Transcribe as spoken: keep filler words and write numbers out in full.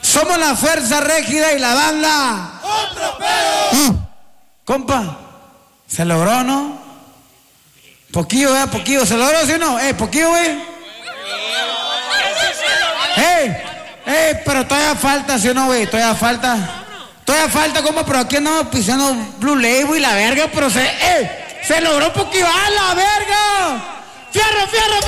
Somos la fuerza rígida y la banda. ¡Otro pedo! Compa, ¿se logró, no? Poquillo, ¿eh? Poquillo. ¿Se logró, sí o no? Eh, poquillo, güey. ¡Ey! ¡Ey! Pero todavía falta, ¿sí o no, güey? Todavía falta. Todavía falta, compa, pero aquí andamos pisando Blue Label y la verga, pero se... ¡Ey! ¡Se logró poquillo! ¡A la verga! ¡Fierro, fierro, fierro!